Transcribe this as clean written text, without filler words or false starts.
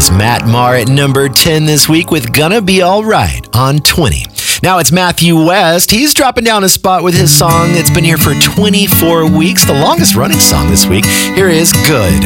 was Matt Maher at number 10 this week with Gonna Be Alright on 20. Now it's Matthew West. He's dropping down a spot with his song that's been here for 24 weeks, the longest running song this week. Here is Good.